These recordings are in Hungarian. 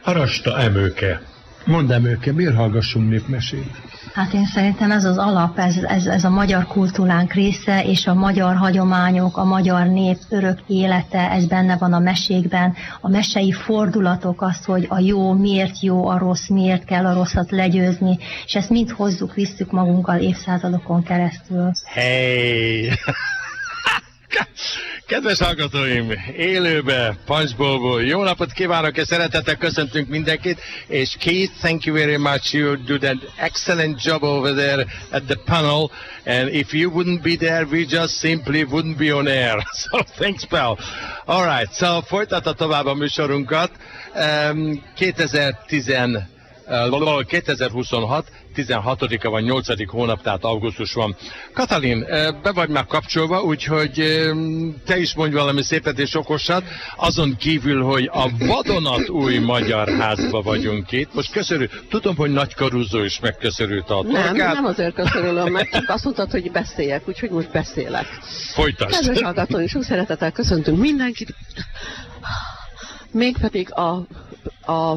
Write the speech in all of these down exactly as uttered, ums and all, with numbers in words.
Arasta Emőke. Mondd, Emőke, miért hallgassunk népmesét? Hát én szerintem ez az alap, ez, ez, ez a magyar kultúránk része, és a magyar hagyományok, a magyar nép örök élete, ez benne van a mesékben. A mesei fordulatok, az, hogy a jó miért jó, a rossz miért kell a rosszat legyőzni, és ezt mind hozzuk, visszük magunkkal évszázadokon keresztül. Hey! Kedves hallgatóim, élőbe, Punchbowlból jó napot kívánok, és szeretettel köszöntünk mindenkit, és Keith, thank you very much, you did an excellent job over there at the panel, and if you wouldn't be there, we just simply wouldn't be on air, so thanks pal. Alright, so folytatta tovább a műsorunkat, um, kétezer-huszonhat tizenhatodika van, nyolcadik hónap, tehát augusztus van. Katalin, be vagy már kapcsolva, úgyhogy te is mondj valami szépet és okosat, azon kívül, hogy a vadonatúj Magyar Házba vagyunk itt. Most köszörül, tudom, hogy Nagy Karuzó is megköszörült a torkát. Nem, nem azért köszörülöm meg, csak azt mondtad, hogy beszéljek, úgyhogy most beszélek. Folytasd. Kedves hallgatói, sok szeretettel köszöntünk mindenkit. Mégpedig a, a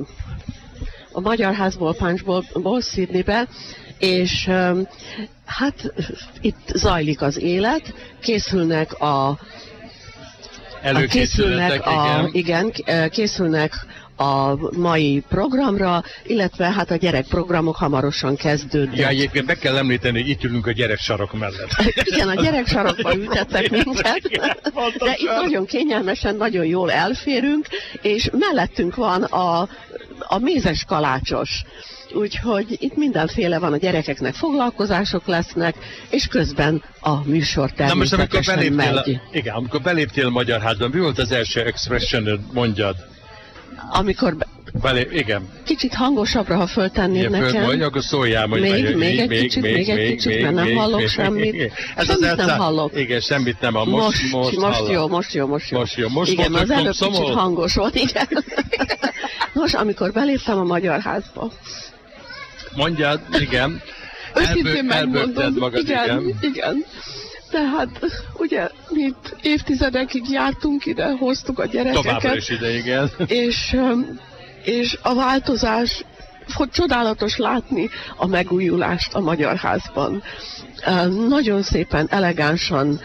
a Magyar Házból, Punchbowlból, Sydneybe, és um, hát itt zajlik az élet, készülnek a, előkészületek, a, készülnek igen. a, igen, készülnek a mai programra, illetve hát a gyerekprogramok hamarosan kezdődnek. Ja, egyébként meg kell említeni, hogy itt ülünk a gyereksarok mellett. Igen, a gyereksarokba ültettek minket, de itt nagyon kényelmesen, nagyon jól elférünk, és mellettünk van a, a mézes kalácsos. Úgyhogy itt mindenféle van, a gyerekeknek foglalkozások lesznek, és közben a műsor természetesen megy. A, igen, amikor beléptél a Magyar Házban, mi volt az első expression, mondjad? Amikor be... Belé, igen. Kicsit hangosabbra, ha föltennéd igen, nekem. Föl, akkor szóljál, hogy még, majd, még, még, egy kicsit, még, még egy kicsit, még, mert nem még, hallok még, semmit. Ez semmit az nem hallok. Igen, semmit nem hallok. Most, most, most, most jó, most jó, most jó. Most jó, most igen, az előbb szomol? Kicsit hangos volt, igen. Nos, amikor beléptem a Magyar Házba. Mondjad, igen. Őszintén megmondom, magad, igen, igen. igen. Tehát ugye mi itt évtizedekig jártunk ide, hoztuk a gyerekeket. Továbbra is ide, igen. És, és a változás, hogy csodálatos látni a megújulást a Magyar Házban. Nagyon szépen, elegánsan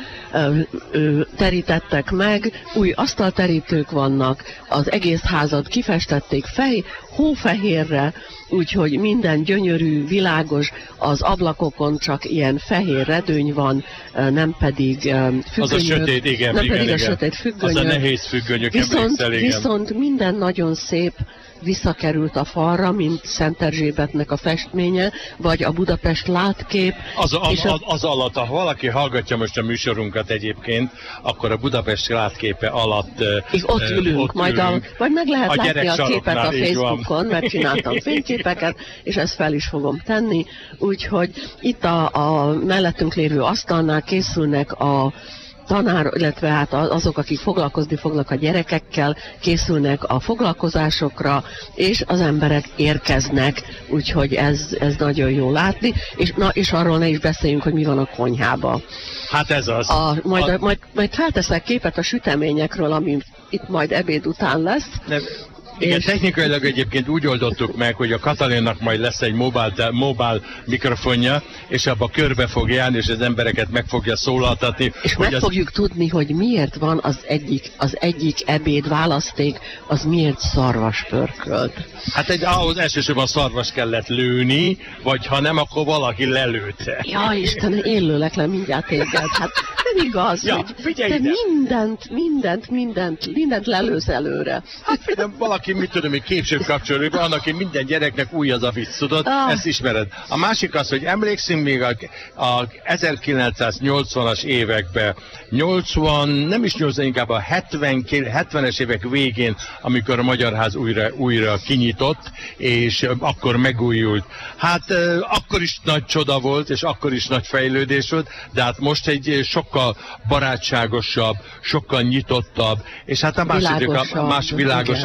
terítettek meg, új asztalterítők vannak, az egész házat kifestették fej, hófehérre, úgyhogy minden gyönyörű, világos, az ablakokon csak ilyen fehér redőny van, nem pedig függönyök. Az a sötét, igen, nem igen, pedig igen. a sötét függönyök. Az a nehéz függönyök, viszont, emlékszel, igen. Viszont minden nagyon szép, visszakerült a falra, mint Szent Erzsébetnek a festménye, vagy a Budapest látkép. Az, az, a... az, az alatt, ha valaki hallgatja most a műsorunkat egyébként, akkor a Budapest látképe alatt uh, ott ülünk, ott majd ülünk. A, vagy meg lehet a látni a képet a Facebookon, mert csináltam fényképeket, és ezt fel is fogom tenni. Úgyhogy itt a, a mellettünk lévő asztalnál készülnek a tanár, illetve hát azok, akik foglalkozni fognak a gyerekekkel, készülnek a foglalkozásokra, és az emberek érkeznek, úgyhogy ez, ez nagyon jó látni, és, na, és arról ne is beszéljünk, hogy mi van a konyhába. Hát ez az. A, majd, a... a, majd, majd felteszek képet a süteményekről, ami itt majd ebéd után lesz. Nem. Igen, és... technikailag egyébként úgy oldottuk meg, hogy a Katalinnak majd lesz egy mobile, mobile mikrofonja, és abba körbe fog járni, és az embereket meg fogja szólaltatni. És meg az... fogjuk tudni, hogy miért van az egyik, az egyik ebéd választék, az miért szarvas pörkölt. Hát egy, ahhoz elsősorban szarvas kellett lőni, vagy ha nem, akkor valaki lelőtte. Ja, Istenem, én lőlek le mindjárt téged. Hát nem igaz, ja, hogy te mindent, mindent, mindent, mindent lelősz előre. Hát figyelj, valaki, mit tudom, hogy később kapcsolódik, annak, hogy minden gyereknek új az a vicc, tudod? Ah. Ezt ismered. A másik az, hogy emlékszünk még a, a ezerkilencszáznyolcvanas években, nyolcvan, nem is nyolcvan, inkább a hetven, hetvenes évek végén, amikor a Magyar Ház újra, újra kinyitott, és akkor megújult. Hát akkor is nagy csoda volt, és akkor is nagy fejlődés volt, de hát most egy sokkal barátságosabb, sokkal nyitottabb, és hát a második, a más világosabb, igen. És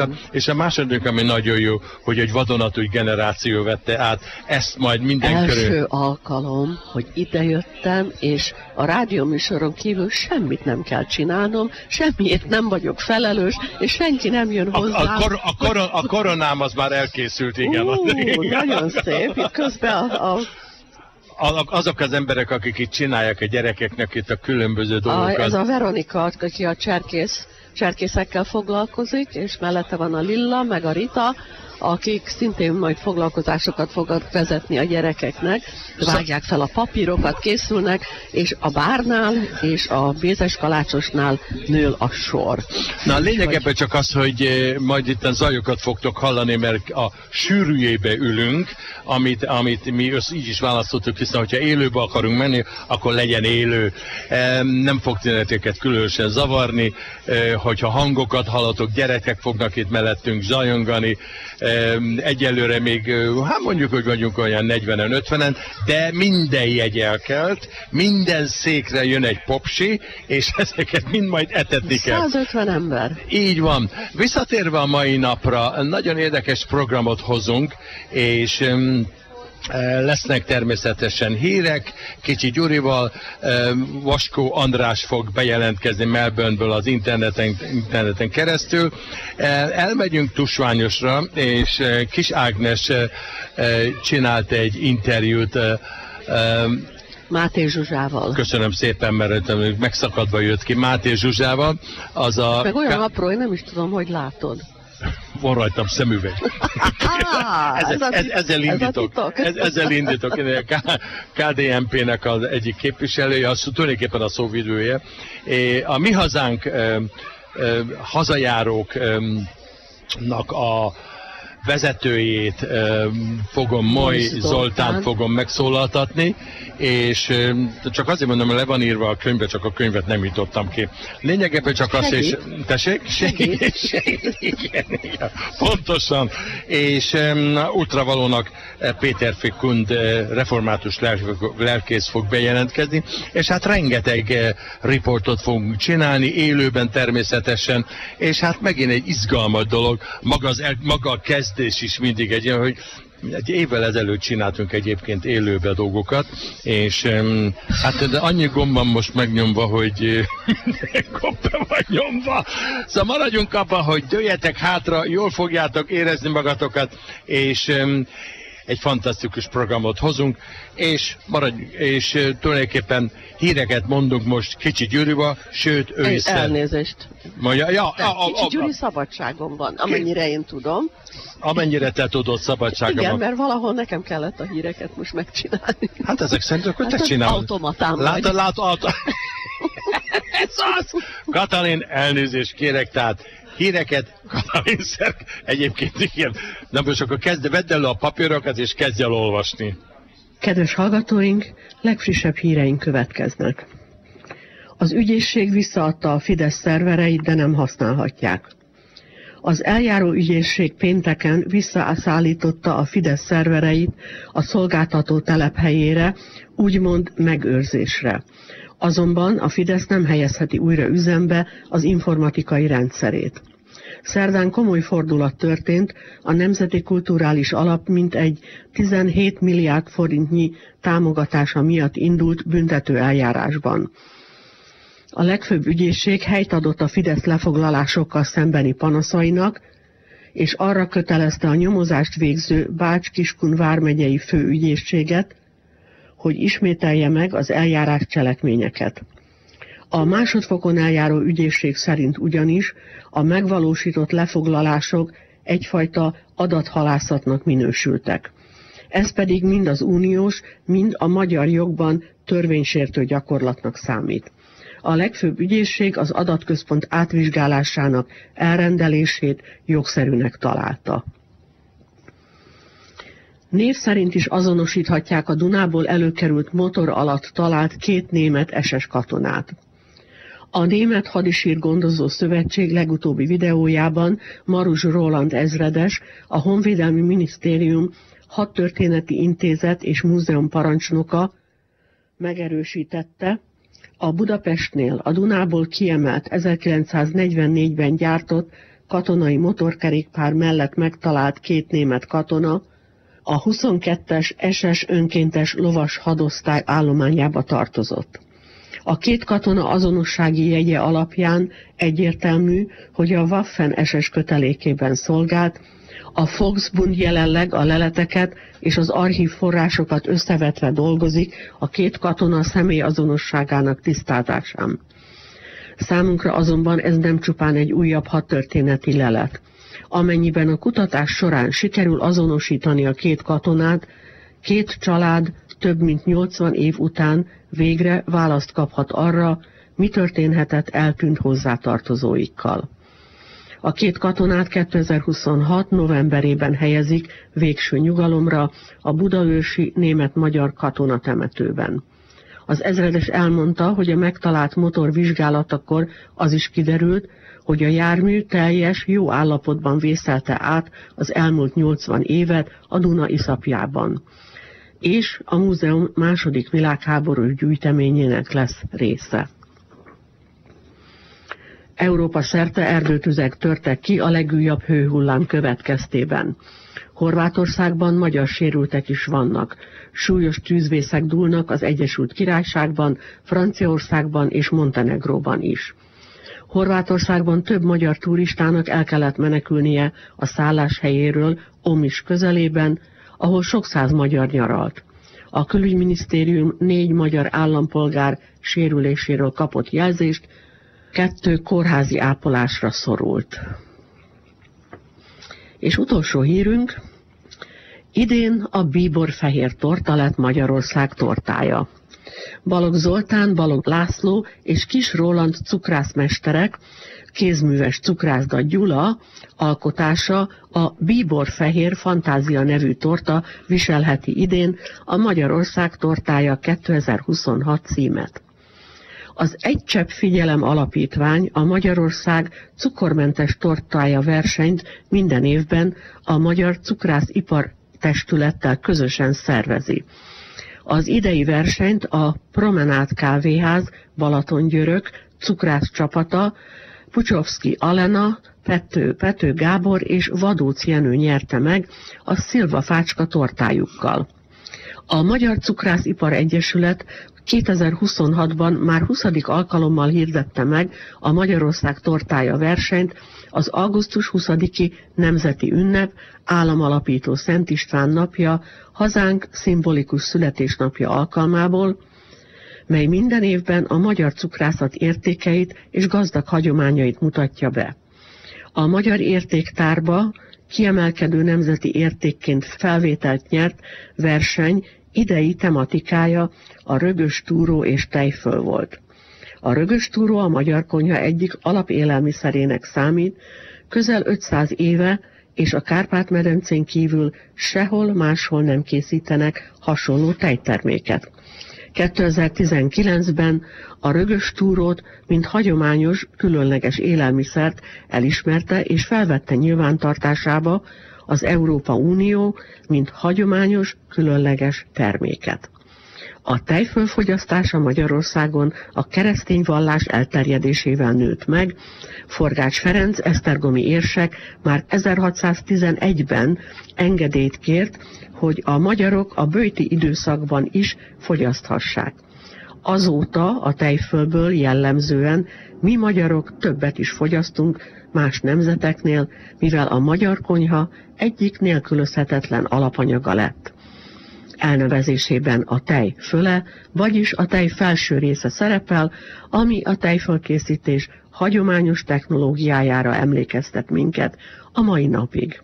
a második, ami nagyon jó, hogy egy vadonatúj generáció vette át, ezt majd minden Első körül. Első alkalom, hogy idejöttem, és a rádióműsoron kívül semmit nem kell csinálnom, semmiért nem vagyok felelős, és senki nem jön hozzám. A, a, kor, a, koron, a koronám az már elkészült, igen. Ú, nagyon szép. Itt közben a, a azok az emberek, akik itt csinálják a gyerekeknek itt a különböző dolgokat. A, ez a Veronika, aki a cserkész, cserkészekkel foglalkozik, és mellette van a Lilla, meg a Rita, akik szintén majd foglalkozásokat fognak vezetni a gyerekeknek, vágják fel a papírokat, készülnek, és a bárnál és a Bézes Kalácsosnál nől a sor. Na a lényeg ebben csak az, hogy majd itt a zajokat fogtok hallani, mert a sűrűjébe ülünk, amit, amit mi össz, így is választottuk, hiszen hogyha élőbe akarunk menni, akkor legyen élő. Nem fog tényleteket különösen zavarni, hogyha hangokat hallatok, gyerekek fognak itt mellettünk zajongani, egyelőre még, hát mondjuk, hogy vagyunk olyan negyvenen, ötvenen, de minden jegy elkelt, minden székre jön egy popsi, és ezeket mind majd etetni kell. százötven ember. Így van. Visszatérve a mai napra, nagyon érdekes programot hozunk, és lesznek természetesen hírek, Kicsi Gyurival, Vaskó András fog bejelentkezni Melbourneből az interneten, interneten keresztül. Elmegyünk Tusványosra, és Kis Ágnes csinált egy interjút Máté Zsuzsával. Köszönöm szépen, mert megszakadva jött ki Máté Zsuzsával. Az a... Meg olyan apró, én nem is tudom, hogy látod. Van rajtam szemüveg. ez, ez, ezzel indítok. Ez, ezzel indítok. ká dé en pé-nek az egyik képviselője, az tulajdonképpen a szóvivője. A Mi Hazánk ö, ö, hazajáróknak a vezetőjét fogom, Moly Zoltánt fogom megszólaltatni, és csak azért mondom, hogy le van írva a könyvbe, csak a könyvet nem jutottam ki. Lényegében csak az, és... Tessék? Segít. Segít. Igen, igen. Pontosan. És um, útravalónak Péter Fikund református lelkész fog bejelentkezni, és hát rengeteg uh, riportot fogunk csinálni, élőben természetesen, és hát megint egy izgalmas dolog, maga, az el, maga a kezdés is mindig egy olyan, hogy egy évvel ezelőtt csináltunk egyébként élőbe dolgokat, és um, hát de annyi gomb van most megnyomva, hogy gomb be van nyomva. Szóval maradjunk abban, hogy dőljetek hátra, jól fogjátok érezni magatokat, és um, egy fantasztikus programot hozunk, és, maradj, és uh, tulajdonképpen híreket mondunk most Kicsi Gyurival, sőt ő is. Elnézést. Mondja, ja, a, a, a, Kicsi Gyuri szabadságon van, amennyire én tudom. Amennyire te tudod, szabadsága Igen, van. mert valahol nekem kellett a híreket most megcsinálni. Hát ezek szerint akkor hát te csinálod. Automatán vagy. Látod, látod. Ez az! Katalin, elnézést kérek, tehát híreket, Katalin Szerk, egyébként igen. Na most akkor kezd, vedd elő a papírokat, és kezdj el olvasni. Kedves hallgatóink, legfrissebb híreink következnek. Az ügyészség visszaadta a Fidesz szervereit, de nem használhatják. Az eljáró ügyészség pénteken visszaszállította a Fidesz szervereit a szolgáltató telephelyére, úgymond megőrzésre. Azonban a Fidesz nem helyezheti újra üzembe az informatikai rendszerét. Szerdán komoly fordulat történt, a Nemzeti Kulturális Alap mintegy tizenhét milliárd forintnyi támogatása miatt indult büntető eljárásban. A legfőbb ügyészség helyt adott a Fidesz lefoglalásokkal szembeni panaszainak, és arra kötelezte a nyomozást végző Bács-Kiskun vármegyei főügyészséget, hogy ismételje meg az eljárás cselekményeket. A másodfokon eljáró ügyészség szerint ugyanis a megvalósított lefoglalások egyfajta adathalászatnak minősültek. Ez pedig mind az uniós, mind a magyar jogban törvénysértő gyakorlatnak számít. A legfőbb ügyészség az adatközpont átvizsgálásának elrendelését jogszerűnek találta. Név szerint is azonosíthatják a Dunából előkerült motor alatt talált két német es es katonát. A Német Hadisír Gondozó Szövetség legutóbbi videójában Maruzs Roland ezredes, a Honvédelmi Minisztérium Hadtörténeti Intézet és Múzeum parancsnoka megerősítette, a Budapestnél a Dunából kiemelt ezerkilencszáznegyvennégyben gyártott katonai motorkerékpár mellett megtalált két német katona a huszonkettes es es önkéntes lovas hadosztály állományába tartozott. A két katona azonossági jegye alapján egyértelmű, hogy a Waffen es es kötelékében szolgált, a Volksbund jelenleg a leleteket és az archív forrásokat összevetve dolgozik a két katona személy azonosságának tisztázásán. Számunkra azonban ez nem csupán egy újabb hadtörténeti lelet. Amennyiben a kutatás során sikerül azonosítani a két katonát, két család több mint nyolcvan év után végre választ kaphat arra, mi történhetett eltűnt hozzátartozóikkal. A két katonát kétezer-huszonhat novemberében helyezik végső nyugalomra a budaörsi német-magyar katonatemetőben. Az ezredes elmondta, hogy a megtalált motor vizsgálatakor az is kiderült, hogy a jármű teljes, jó állapotban vészelte át az elmúlt nyolcvan évet a Duna iszapjában, és a múzeum második világháborús gyűjteményének lesz része. Európa szerte erdőtüzek törtek ki a legújabb hőhullám következtében. Horvátországban magyar sérültek is vannak. Súlyos tűzvészek dúlnak az Egyesült Királyságban, Franciaországban és Montenegróban is. Horvátországban több magyar turistának el kellett menekülnie a szálláshelyéről Omiš közelében, ahol sok száz magyar nyaralt. A külügyminisztérium négy magyar állampolgár sérüléséről kapott jelzést, kettő kórházi ápolásra szorult. És utolsó hírünk, idén a bíbor fehér torta lett Magyarország tortája. Balogh Zoltán, Balogh László és Kis Róland cukrászmesterek, kézműves cukrászda Gyula alkotása a Bíbor fehér fantázia nevű torta viselheti idén a Magyarország tortája kétezer-huszonhat címet. Az Egy Csepp Figyelem Alapítvány a Magyarország cukormentes tortája versenyt minden évben a Magyar Cukrászipar Testülettel közösen szervezi. Az idei versenyt a Promenád Kávéház Balatongyörök cukrász csapata, Pucsovszki Alena, Pető, Pető Gábor és Vadóc Jenő nyerte meg a Szilva Fácska tortájukkal. A Magyar Cukrászipar Egyesület kétezer-huszonhatban már huszadik alkalommal hirdette meg a Magyarország tortája versenyt az augusztus huszadiki nemzeti ünnep, államalapító Szent István napja, hazánk szimbolikus születésnapja alkalmából, mely minden évben a magyar cukrászat értékeit és gazdag hagyományait mutatja be. A magyar értéktárba kiemelkedő nemzeti értékként felvételt nyert verseny idei tematikája a rögös túró és tejföl volt. A rögös túró a magyar konyha egyik alapélelmiszerének számít, közel ötszáz éve, és a Kárpát-medencén kívül sehol máshol nem készítenek hasonló tejterméket. kétezer-tizenkilencben a rögös túrót, mint hagyományos, különleges élelmiszert elismerte és felvette nyilvántartásába az Európa Unió, mint hagyományos, különleges terméket. A tejföl fogyasztása Magyarországon a keresztény vallás elterjedésével nőtt meg. Forgács Ferenc esztergomi érsek már ezerhatszáztizenegyben engedélyt kért, hogy a magyarok a böjti időszakban is fogyaszthassák. Azóta a tejfölből jellemzően mi magyarok többet is fogyasztunk más nemzeteknél, mivel a magyar konyha egyik nélkülözhetetlen alapanyaga lett. Elnevezésében a tej föle, vagyis a tej felső része szerepel, ami a tejfölkészítés hagyományos technológiájára emlékeztet minket a mai napig.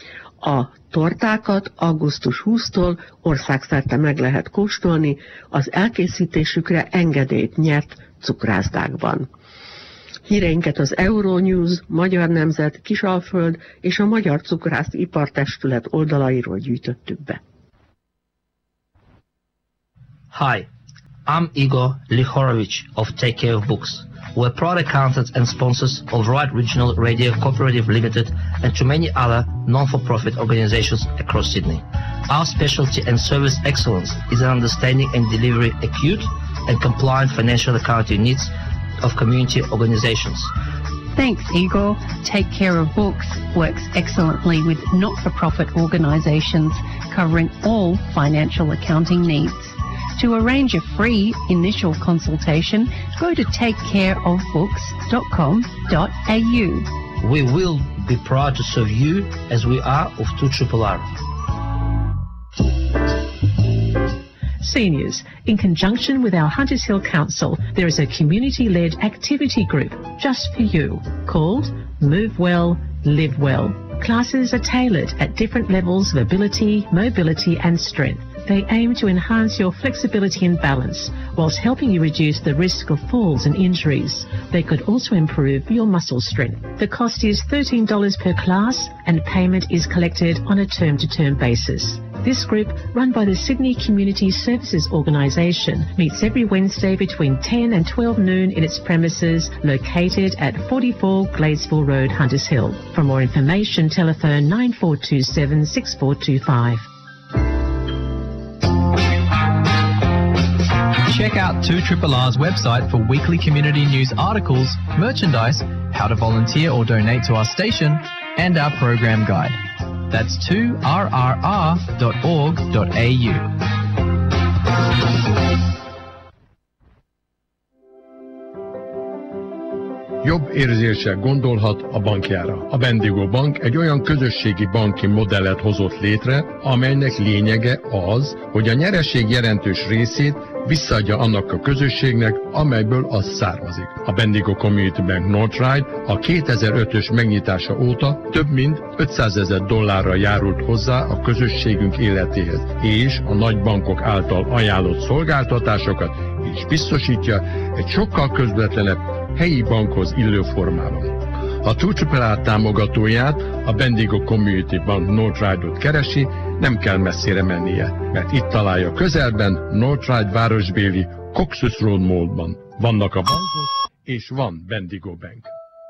A tortákat augusztus huszadikától országszerte meg lehet kóstolni az elkészítésükre engedélyt nyert cukrászdákban. Híreinket az Euronews, Magyar Nemzet, Kisalföld és a Magyar Cukrászipar Testület oldalairól gyűjtöttük be. Hi, I'm Igor Lihorovich of Take Care of Books. We're proud accountants and sponsors of Right Regional Radio Cooperative Limited and to many other non-for-profit organizations across Sydney. Our specialty and service excellence is in understanding and delivering acute and compliant financial accounting needs of community organizations. Thanks, Igor. Take Care of Books works excellently with not-for-profit organisations covering all financial accounting needs. To arrange a free initial consultation, go to take care of books dot com dot a u. We will be proud to serve you as we are of two R. Seniors, in conjunction with our Hunters Hill Council, there is a community-led activity group just for you called Move Well, Live Well. Classes are tailored at different levels of ability, mobility and strength. They aim to enhance your flexibility and balance whilst helping you reduce the risk of falls and injuries. They could also improve your muscle strength. The cost is thirteen dollars per class and payment is collected on a term-to-term basis. This group, run by the Sydney Community Services Organisation, meets every Wednesday between ten and twelve noon in its premises located at forty-four Gladesville Road, Hunters Hill. For more information, telephone nine four two seven, six four two five. Check out two R R's website for weekly community news articles, merchandise, how to volunteer or donate to our station, and our program guide. That's two R R R dot org dot a u. Jobb érzéssel gondolhat a bankjára. A Bendigo Bank egy olyan közösségi banki modellet hozott létre, amelynek lényege az, hogy a nyereség jelentős részét visszaadja annak a közösségnek, amelyből az származik. A Bendigo Community Bank Northride a kétezer-ötös megnyitása óta több mint ötszázezer dollárra járult hozzá a közösségünk életéhez, és a nagy bankok által ajánlott szolgáltatásokat is biztosítja egy sokkal közvetlenebb helyi bankhoz illő formában. Ha two R R támogatóját, a Bendigo Community Bank Northride-ot keresi, nem kell messzire mennie, mert itt találja közelben Northride városbéli Coxus Road Mallban. Vannak a bankok, és van Bendigo Bank.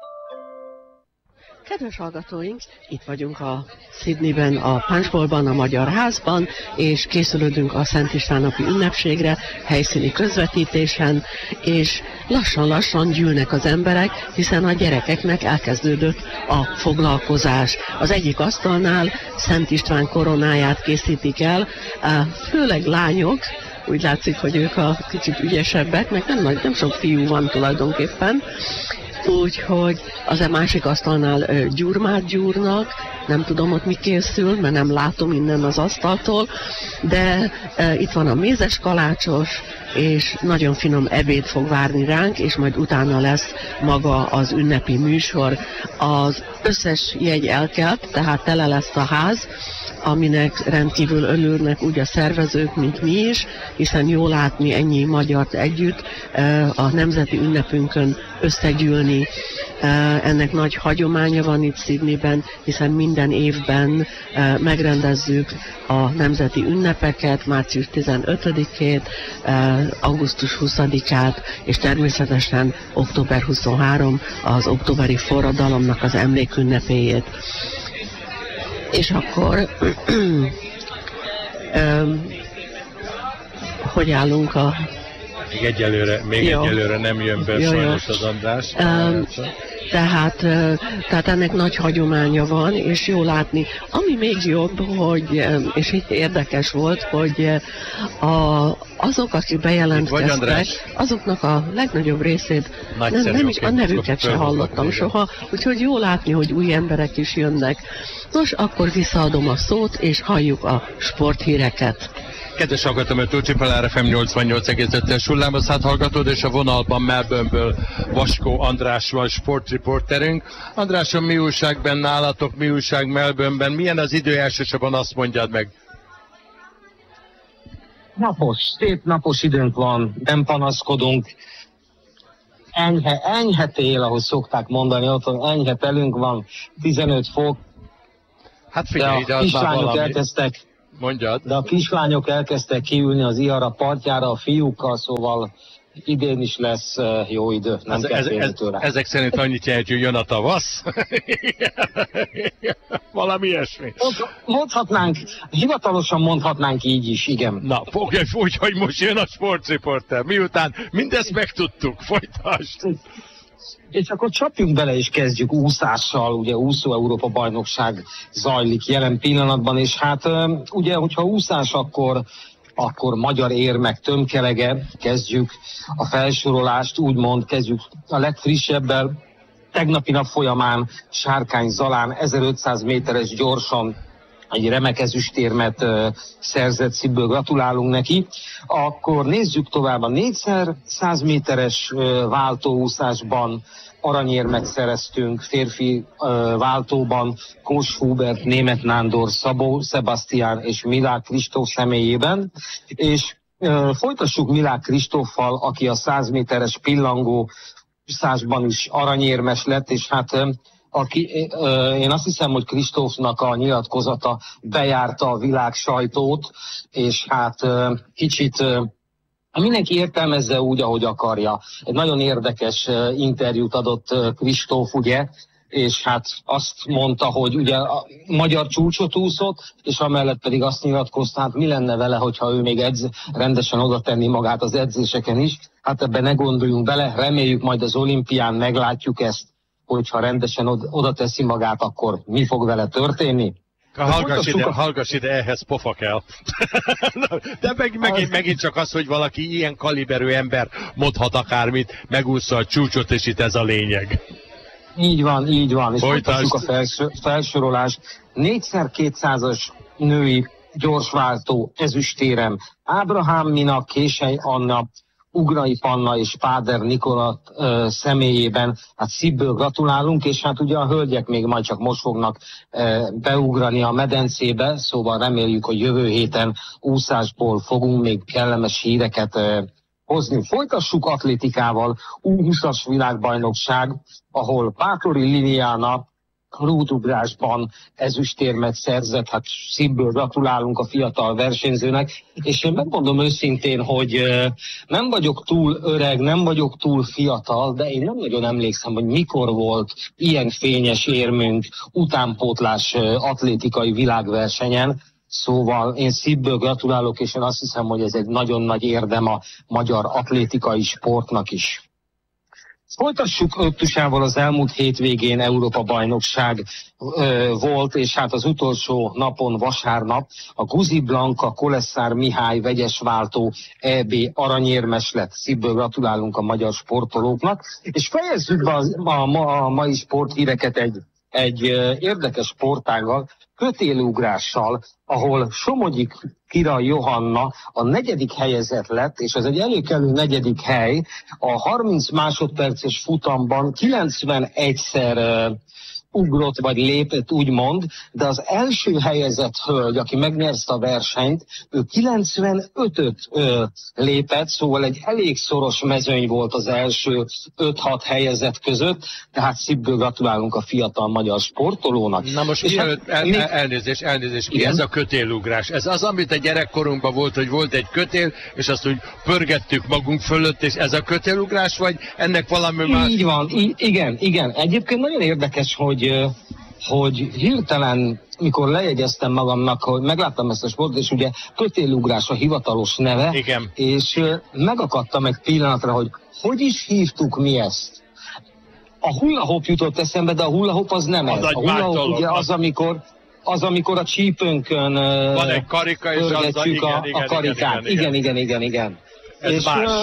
Kedves hallgatóink, itt vagyunk a Sydneyben, a Punchbowlban, a Magyar Házban, és készülődünk a Szent István napi ünnepségre, helyszíni közvetítésen, és lassan-lassan gyűlnek az emberek, hiszen a gyerekeknek elkezdődött a foglalkozás. Az egyik asztalnál Szent István koronáját készítik el, főleg lányok, úgy látszik, hogy ők a kicsit ügyesebbek, meg nem, nagy, nem sok fiú van tulajdonképpen, úgyhogy az a másik asztalnál ö, gyurmát gyúrnak, nem tudom ott mi készül, mert nem látom innen az asztaltól, de ö, itt van a mézes kalácsos, és nagyon finom ebéd fog várni ránk, és majd utána lesz maga az ünnepi műsor. Az összes jegy elkelt, tehát tele lesz a ház, aminek rendkívül örülnek úgy a szervezők, mint mi is, hiszen jó látni ennyi magyart együtt a nemzeti ünnepünkön összegyűlni. Ennek nagy hagyománya van itt Sydneyben, hiszen minden évben megrendezzük a nemzeti ünnepeket, március tizenötödikét, augusztus huszadikát, és természetesen október huszonharmadikát, az októberi forradalomnak az emlékünnepéjét. És akkor öm, hogy állunk a... Még egyelőre, még jó. egyelőre nem jön be jó, sajnos jó. Az András. Um, tehát, tehát ennek nagy hagyománya van, és jó látni. Ami még jobb, hogy, és itt érdekes volt, hogy a, azok, akik bejelentkeztek, azoknak a legnagyobb részét nem, nem is a nevüket se hallottam soha, úgyhogy jó látni, hogy új emberek is jönnek. Nos, akkor visszaadom a szót, és halljuk a sporthíreket. Kedves hallgatom, a two R R F M nyolcvannyolc egész öt-es hullámhosszát hallgatod, és a vonalban Melbourneből Vaskó András van, sportriporterünk. Andrásom, mi újság benne nálatok, mi újság Melbourneben? Milyen az idő, elsősorban azt mondjad meg? Napos, szép napos időnk van, nem panaszkodunk. Enyhe, enyhe tél, ahogy szokták mondani, otthon enyhe telünk van, tizenöt fok. Hát figyelj, de a kislányok elkezdtek, mondjad. De a kislányok elkezdtek kiülni az Ihara partjára a fiúkkal, szóval idén is lesz jó idő, nem ez, kell ez, ez, tőle. Ezek szerint annyit jelent, hogy jön a tavasz? Valami ilyesmi. Mondhatnánk, hivatalosan mondhatnánk így is, igen. Na, fogj, úgy, hogy most jön a sportriporter. Miután mindezt megtudtuk, folytasd. És akkor csapjunk bele és kezdjük úszással, ugye úszó Európa bajnokság zajlik jelen pillanatban, és hát ugye, hogyha úszás, akkor akkor magyar érmek tömkelege, kezdjük a felsorolást, úgymond kezdjük a legfrissebbel. Tegnapi nap folyamán Sárkány Zalán ezerötszáz méteres gyorsan egy remek ezüstérmet uh, szerzett, szívből gratulálunk neki. Akkor nézzük tovább a négyszer száz méteres uh, váltóúszásban aranyérmet szereztünk, férfi uh, váltóban Kós Hubert, Németh Nándor, Szabó Sebastián és Milák Kristóf személyében, és uh, folytassuk Milák Kristóffal, aki a száz méteres pillangó úszásban is aranyérmes lett, és hát uh, aki, uh, én azt hiszem, hogy Kristófnak a nyilatkozata bejárta a világ sajtót, és hát uh, kicsit uh, mindenki értelmezze úgy, ahogy akarja. Egy nagyon érdekes uh, interjút adott uh, Kristóf, ugye, és hát azt mondta, hogy ugye a magyar csúcsot úszott, és amellett pedig azt nyilatkozta, hát mi lenne vele, hogyha ő még edz, rendesen oda tenni magát az edzéseken is. Hát ebben ne gondoljunk bele, reméljük majd az olimpián meglátjuk ezt, hogyha rendesen oda teszi magát, akkor mi fog vele történni. Hallgass ide, hallgass ide, ehhez pofa kell. De meg, megint, megint csak az, hogy valaki ilyen kaliberű ember mondhat akármit, megúszza a csúcsot, és itt ez a lényeg. Így van, így van. És folytassuk a felsor, felsorolást. négyszer kétszázas női gyorsváltó ezüstérem Ábrahám Mina, Késely Anna, Ugrai Panna és Páder Nikola uh, személyében, hát szívből gratulálunk, és hát ugye a hölgyek még majd csak most fognak uh, beugrani a medencébe, szóval reméljük, hogy jövő héten úszásból fogunk még kellemes híreket uh, hozni. Folytassuk atlétikával, U húszas világbajnokság, ahol Pátori Liliana rúdugrásban ezüstérmet szerzett, hát szívből gratulálunk a fiatal versenyzőnek, és én megmondom őszintén, hogy nem vagyok túl öreg, nem vagyok túl fiatal, de én nem nagyon emlékszem, hogy mikor volt ilyen fényes érmünk utánpótlás atlétikai világversenyen, szóval én szívből gratulálok, és én azt hiszem, hogy ez egy nagyon nagy érdem a magyar atlétikai sportnak is. Folytassuk öttusával, az elmúlt hétvégén Európa-bajnokság ö, volt, és hát az utolsó napon, vasárnap a Guzi Blanka Kolesszár Mihály vegyes váltó é bé aranyérmes lett. Szívből gratulálunk a magyar sportolóknak, és fejezzük be a, a, a mai sporthíreket egy, egy ö, érdekes sportággal, kötélugrással, ahol Somogyi Kira Johanna a negyedik helyezett lett, és ez egy előkelő negyedik hely, a harminc másodperces futamban kilencvenegyszer uh, ugrott vagy lépett, úgymond, de az első helyezett hölgy, aki megnyerte a versenyt, ő kilencvenötöt uh, lépett, szóval egy elég szoros mezőny volt az első öt-hat helyezett között, tehát szívből gratulálunk a fiatal magyar sportolónak. Na most mielőtt el, el, elnézést, elnézést, mi ez a kötélugrás? Ez az, amit a gyerekkorunkban volt, hogy volt egy kötél, és azt úgy pörgettük magunk fölött, és ez a kötélugrás, vagy ennek valami más? Így van, í- igen, igen. Egyébként nagyon érdekes, hogy hogy hirtelen, mikor lejegyeztem magamnak, hogy megláttam ezt a sportot, és ugye kötélugrás a hivatalos neve, igen. És megakadtam egy pillanatra, hogy hogy is hívtuk mi ezt. A hula-hop jutott eszembe, de a hula-hop az nem az ez. A hula-hop ugye az, amikor, az, amikor a csípőnkön van egy karika, és az a, igen, a, igen, a karikát. Igen, igen, igen, igen. Ez és, más.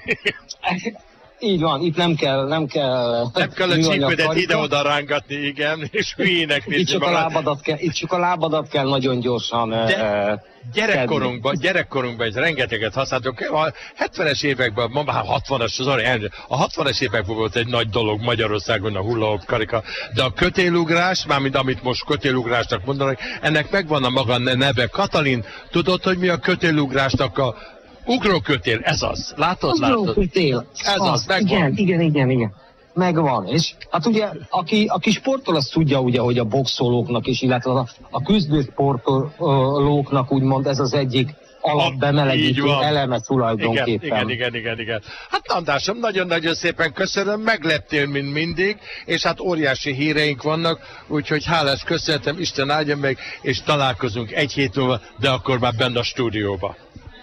Így van, itt nem kell, nem kell... Nem kell a csípődet ide-oda rángatni, igen, és hülyének nézni itt csak, a lábadat kell, itt csak a lábadat kell nagyon gyorsan... De gyerekkorunkban, gyerekkorunkban ez rengeteget használtuk. A hetvenes években, ma már hatvanas, sorry, a hatvanas években volt egy nagy dolog Magyarországon a hula-hop karika, de a kötélugrás, mármint amit most kötélugrásnak mondanak, ennek megvan a maga neve. Katalin, tudod, hogy mi a kötélugrásnak a ugrókötél? Ez az. Látod, látod? Ugrókötél. Ez az, az megvan. Igen, igen, igen, igen. Megvan. És hát ugye, aki, aki sportol, az tudja ugye, hogy a boxolóknak is, illetve a, a küzdősportolóknak úgymond ez az egyik alapbemelegítő eleme tulajdonképpen. Igen, igen, igen, igen, igen. Hát Andrásom, nagyon-nagyon szépen köszönöm, megleptél, mint mindig, és hát óriási híreink vannak, úgyhogy hálás köszönetem, Isten áldja meg, és találkozunk egy hét múlva, de akkor már benne a stúdióba.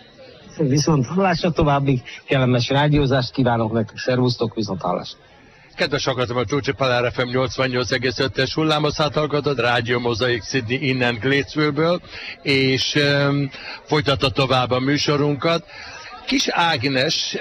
Viszont hallásra, további kellemes rádiózást kívánok nektek, szervusztok, viszont hallásra. Kedves hallgatom, a Csócsi Palár ef em nyolcvannyolc egész ötös hullámhosszát hallgatod, Rádió Mozaik Sydney innen Gatesville-ből, és um, folytatta tovább a műsorunkat. Kis Ágnes,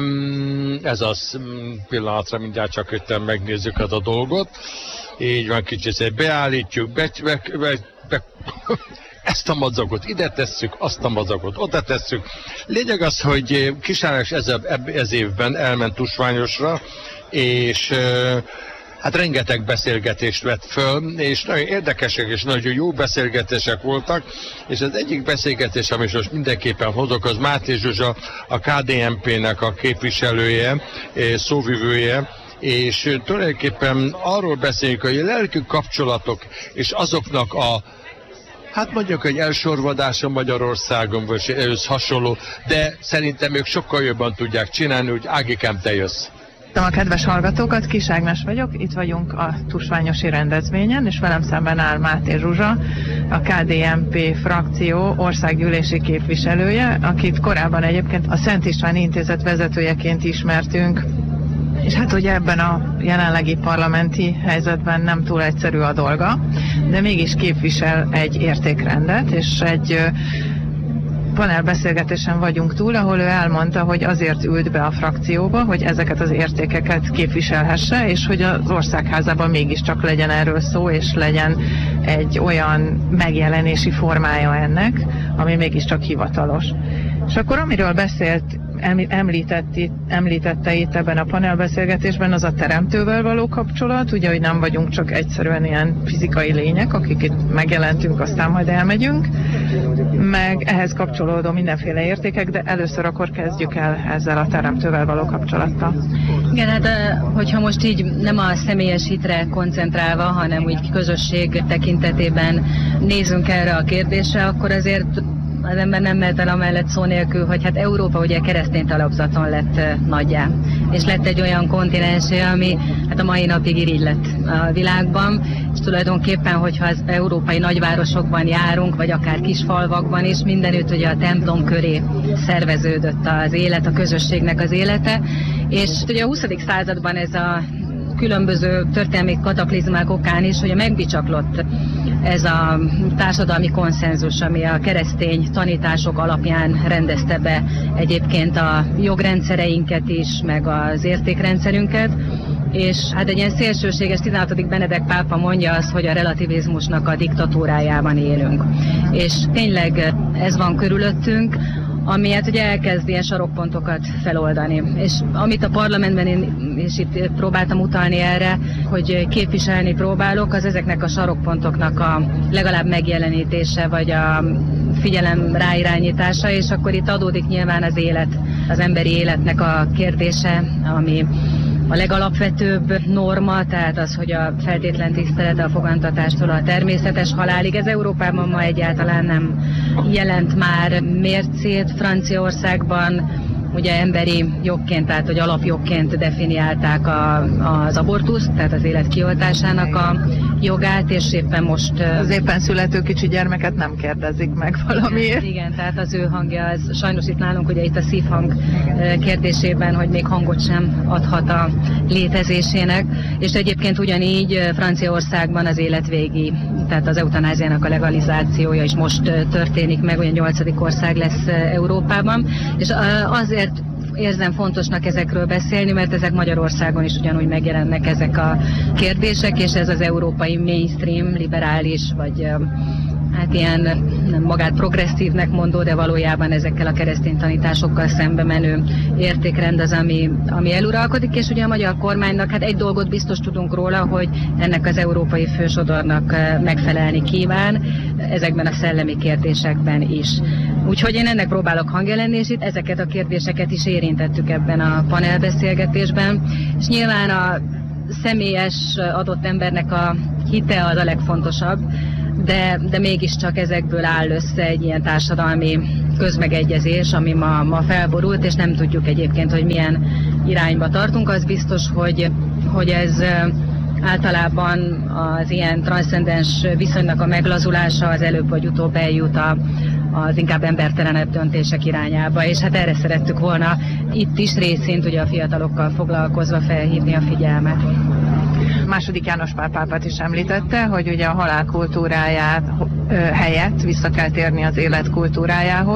um, ez az pillanatra mindjárt csak ötten megnézzük az a dolgot. Így van, kicsit beállítjuk, be, be, be, be, ezt a madzagot ide tesszük, azt a madzagot oda tesszük. Lényeg az, hogy Kis Ágnes ez, ez évben elment tusványosra, és hát rengeteg beszélgetést vett föl, és nagyon érdekesek és nagyon jó beszélgetések voltak, és az egyik beszélgetés, amit most mindenképpen hozok, az Máté Zsuzsa, a ká dé en pé-nek a képviselője, szóvivője, és tulajdonképpen arról beszéljük, hogy a lelki kapcsolatok és azoknak a, hát mondjuk, hogy elsorvadása Magyarországon, vagy ez hasonló, de szerintem ők sokkal jobban tudják csinálni, hogy Ágikám, te jössz. A kedves hallgatókat, Kis Ágnes vagyok, itt vagyunk a tusványosi rendezvényen, és velem szemben áll Máté Zsuzsa, a ká dé en pé frakció országgyűlési képviselője, akit korábban egyébként a Szent István Intézet vezetőjeként ismertünk. És hát ugye ebben a jelenlegi parlamenti helyzetben nem túl egyszerű a dolga, de mégis képvisel egy értékrendet, és egy panelbeszélgetésen vagyunk túl, ahol ő elmondta, hogy azért ült be a frakcióba, hogy ezeket az értékeket képviselhesse, és hogy az Országházában mégiscsak legyen erről szó, és legyen egy olyan megjelenési formája ennek, ami mégiscsak hivatalos. És akkor amiről beszélt, említett itt, említette itt ebben a panelbeszélgetésben, az a teremtővel való kapcsolat, ugye, hogy nem vagyunk csak egyszerűen ilyen fizikai lények, akik itt megjelentünk, aztán majd elmegyünk, meg ehhez kapcsolódó mindenféle értékek, de először akkor kezdjük el ezzel a teremtővel való kapcsolattal. Igen, hát hogyha most így nem a személyes hitre koncentrálva, hanem úgy közösség tekintetében nézünk erre a kérdésre, akkor azért az ember nem mehet el amellett szó nélkül, hogy hát Európa ugye keresztény talapzaton lett nagyjá, és lett egy olyan kontinensé, ami hát a mai napig irigy lett a világban, és tulajdonképpen, hogyha az európai nagyvárosokban járunk, vagy akár kisfalvakban is, mindenütt ugye a templom köré szerveződött az élet, a közösségnek az élete, és ugye a huszadik században ez a különböző történelmi kataklizmák okán is, hogy megbicsaklott ez a társadalmi konszenzus, ami a keresztény tanítások alapján rendezte be egyébként a jogrendszereinket is, meg az értékrendszerünket, és hát egy ilyen szélsőséges tizenhatodik Benedek pápa mondja azt, hogy a relativizmusnak a diktatúrájában élünk. És tényleg ez van körülöttünk, ami hát ugye elkezd ilyen sarokpontokat feloldani. És amit a parlamentben én is itt próbáltam utalni erre, hogy képviselni próbálok, az ezeknek a sarokpontoknak a legalább megjelenítése, vagy a figyelem ráirányítása, és akkor itt adódik nyilván az élet, az emberi életnek a kérdése, ami a legalapvetőbb norma, tehát az, hogy a feltétlen tisztelet a fogantatástól a természetes halálig. Ez Európában ma egyáltalán nem jelent már mércét. Franciaországban ugye emberi jogként, tehát hogy alapjogként definiálták a, az abortuszt, tehát az élet kioltásának a jogát, és éppen most... Az éppen születő kicsi gyermeket nem kérdezik meg valamiért. Igen, tehát az ő hangja, az sajnos itt nálunk ugye itt a szívhang kérdésében, hogy még hangot sem adhat a létezésének, és egyébként ugyanígy Franciaországban az életvégi, tehát az eutanáziának a legalizációja is most történik meg, olyan nyolcadik ország lesz Európában, és azért érzem fontosnak ezekről beszélni, mert ezek Magyarországon is ugyanúgy megjelennek ezek a kérdések, és ez az európai mainstream, liberális, vagy hát ilyen nem magát progresszívnek mondó, de valójában ezekkel a keresztény tanításokkal szembe menő értékrend az, ami, ami eluralkodik, és ugye a magyar kormánynak hát egy dolgot biztos tudunk róla, hogy ennek az európai fősodornak megfelelni kíván ezekben a szellemi kérdésekben is. Úgyhogy én ennek próbálok hangja lenni, és itt ezeket a kérdéseket is érintettük ebben a panelbeszélgetésben, és nyilván a személyes adott embernek a hite az a legfontosabb, de, de mégiscsak ezekből áll össze egy ilyen társadalmi közmegegyezés, ami ma, ma felborult, és nem tudjuk egyébként, hogy milyen irányba tartunk. Az biztos, hogy, hogy ez általában az ilyen transzcendens viszonynak a meglazulása az előbb vagy utóbb eljut a, az inkább embertelenebb döntések irányába, és hát erre szerettük volna itt is részint ugye a fiatalokkal foglalkozva felhívni a figyelmet. Második János Pál pápát is említette, hogy ugye a halál kultúráját helyett vissza kell térni az élet kultúrájához.